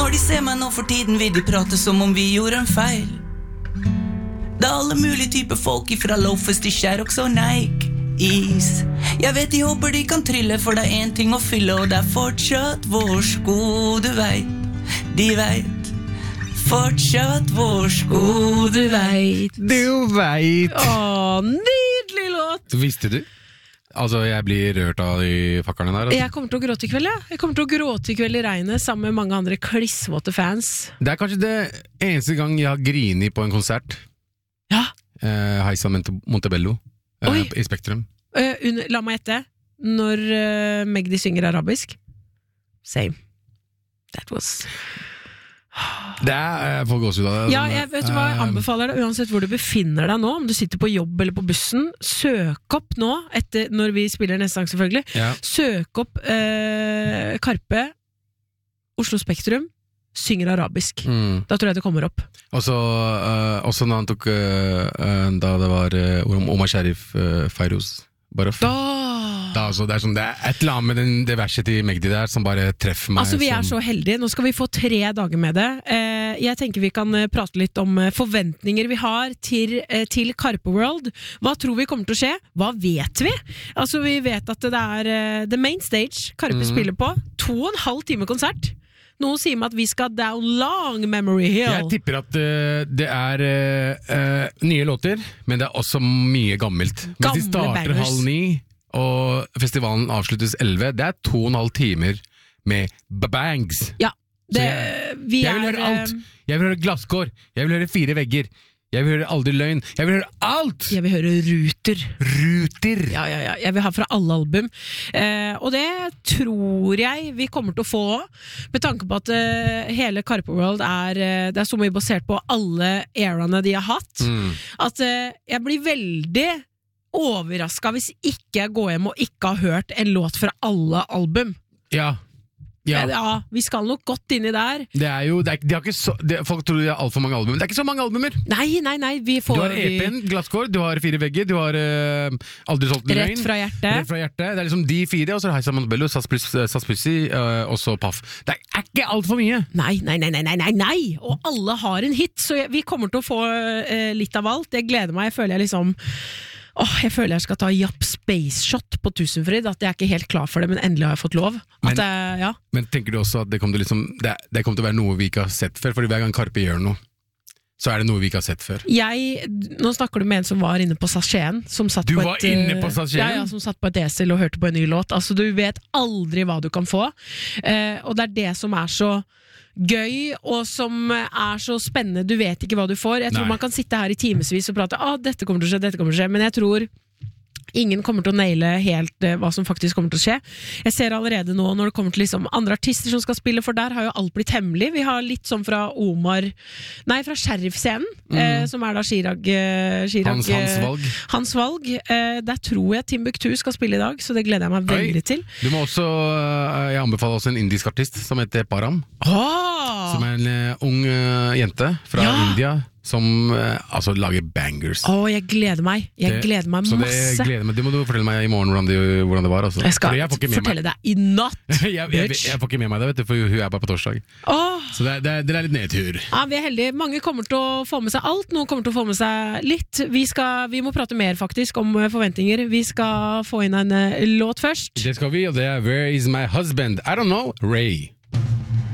Når de ser meg nå for tiden vil de prate som om vi gjorde en feil. Det alle mulige typer folk ifra Loafers til Sherrox og Nike Is. Jeg vet de håper de kan trille, for det en ting å fylle, og det fortsatt vår sko, du vet. De vet. Fortsatt vår sko, du vet. Du vet. Nydelig låt. Visste du? Altså, jeg blir rørt av de fakkarene der. Altså. Jeg kommer til å gråte i kveld, ja. Jeg kommer til å gråte i kveld i regnet sammen med mange andre klissvåte fans. Det kanskje det eneste gang jeg har grinet på en konsert. Ja. Heisa Montebello i Spektrum. La meg gjette. Når Magdi synger arabisk. Same. That was... Det får gåsehud av det. Ja, jeg vet hva jeg anbefaler deg, uansett hvor du befinner deg nå, om du sitter på jobb eller på bussen, søk opp nå, når vi spiller neste sang selvfølgelig, søk opp Karpe, Oslo Spektrum, synger arabisk. Da tror jeg det kommer opp. Også når han tok da det var Omar Sharif Feiroz Baraf. Altså, det er et eller annet med det verset til Magdi der som bare treffer meg. Altså, vi er så heldige. Nå skal vi få 3 dager med det. Jeg tenker vi kan prate litt om forventninger vi har til Karpe World. Hva tror vi kommer til å skje? Hva vet vi? Altså, vi vet at det er the main stage Karpe spiller på. 2,5 time konsert. Noen sier meg at vi skal down long memory hill. Jeg tipper at det er nye låter, men det er også mye gammelt. Mens de starter 8:30 og festivalen avsluttes 11, det er 2,5 timer med bangs. Ja, jeg vil høre alt. Jeg vil høre glasskår, jeg vil høre 4 vegger, jeg vil høre aldri løgn, jeg vil høre alt! Jeg vil høre ruter. Ruter! Ja, jeg vil ha fra alle album. Og det tror jeg vi kommer til å få, med tanke på at hele Karpe World det er så mye basert på alle eraene de har hatt, at jeg blir veldig overrasket hvis ikke jeg går hjem og ikke har hørt en låt fra alle album. Ja, vi skal nok godt inn i der. Det er jo, de har ikke folk tror det er alt for mange albumer. Det er ikke så mange albumer. Nei, vi får... Du har EP-en, Glasskår, du har 4 vegger, du har Aldri solgt en løgn. Rett fra hjertet. Det er liksom de 4, og så er det Heisa Montebello, Sass Pussy, og så Paff. Det er ikke alt for mye. Nei. Og alle har en hit, så vi kommer til å få litt av alt. Jeg gleder meg, jeg føler jeg føler jeg skal ta Japp Space Shot på Tusenfryd, at jeg er ikke helt klar for det, men endelig har jeg fått lov. Men tenker du også at det kommer til å være noe vi ikke har sett før? Fordi hver gang Karpe gjør noe, så er det noe vi ikke har sett før. Nå snakker du med en som var inne på Sasjeen, som satt på som satt på et esel og hørte på en ny låt. Altså, du vet aldri hva du kan få, og det er det som er så gøy, og som er så spennende. Du vet ikke hva du får. Jeg tror man kan sitte her i timesvis og prate, dette kommer til å skje, men jeg tror ingen kommer til å naile helt hva som faktisk kommer til å skje. Jeg ser allerede nå når det kommer til liksom andre artister som skal spille, for der har jo alt blitt hemmelig. Vi har litt sånn fra fra Sheriff-scenen, som er da Chirag Hans valg. Der tror jeg Timbuktu skal spille i dag, så det gleder jeg meg veldig til. Du må også, jeg anbefaler også en indisk artist som heter Param, som er en ung jente fra India, som lager bangers. Jeg gleder meg. Jeg gleder meg masse. Det må du fortelle meg i morgen hvordan det var. Altså. Jeg skal fortelle deg i natt. jeg får ikke med meg det, vet du, for hun er bare på torsdag. Så det er litt nedtur. Ja, vi er heldige. Mange kommer til å få med seg alt. Noen kommer til å få med seg litt. Vi må prate mer faktisk om forventninger. Vi skal få inn en låt først. Det skal vi, og det er Where Is My Husband? I don't know, Ray.